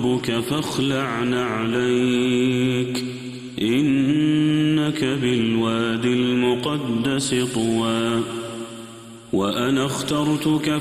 ربك فاخلع نعليك إنك بالوادي المقدس طوى وأنا اخترتك